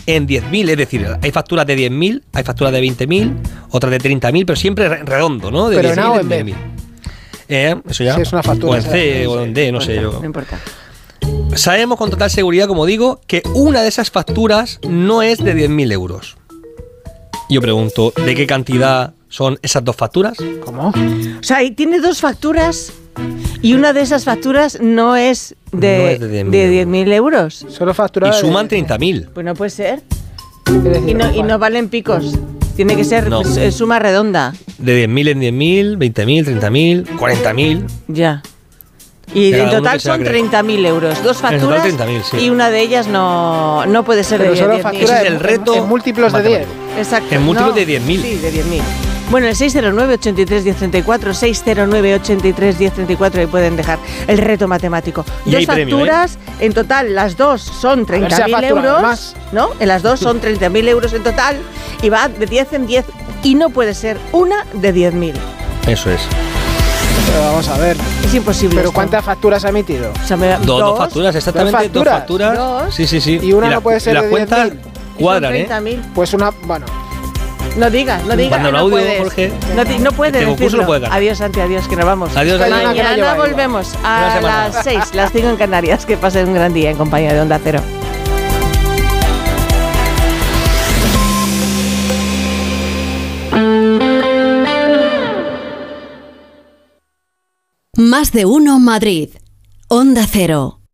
en 10.000, es decir, hay facturas de 10.000, hay facturas de 20.000, otras de 30.000, pero siempre redondo, ¿no? De pero en A o en 10.000. B. Eso ya. Si es una factura. O en C o en D, no sé yo. No importa. Sabemos con total seguridad, como digo, que una de esas facturas no es de 10.000 euros. Yo pregunto, ¿de qué cantidad son esas dos facturas? ¿Cómo? O sea, ahí tiene dos facturas y una de esas facturas no es de 10.000 euros. Solo factura. Y suman 30.000. Pues no puede ser. Decir, Y no valen picos. Tiene que ser No. suma redonda. De 10.000 en 10.000, 20.000, 30.000, 40.000. Ya. Y Cada en uno total que se va son a creer. 30.000 euros. Dos En total facturas 30.000, sí. y una de ellas no puede ser pero de solo 10.000. factura Ese es el reto en múltiplos de 10. matemático. Exacto. En múltiplos No, de 10.000. Sí, de 10.000. Bueno, el 609-83-1034, 609-83-1034, ahí pueden dejar el reto matemático. Y Dos hay premio, facturas, en total las dos son ver si ha 30.000 facturado euros, más. ¿no? En las dos son 30.000 euros en total y va de 10 en 10 y no puede ser una de 10.000. Eso es. Pero vamos a ver. Es imposible. ¿Pero esto. cuántas facturas ha emitido? O sea, Dos facturas, exactamente. ¿Dos Dos facturas. Dos. Sí, sí, sí. Y una no las- puede ser las de cuentas 10.000. cuadran, ¿eh? 30.000. Pues una. Bueno. No digas. Manda un no audio, puedes. Jorge. No puedes Este concurso decirlo. lo puede ganar. Adiós, Santi, adiós, que nos vamos. Adiós, Hay una que no Mañana lleva IVA. volvemos Una a semana. las 6, las 5 en Canarias. Que pasen un gran día en compañía de Onda Cero. Más de uno Madrid. Onda Cero.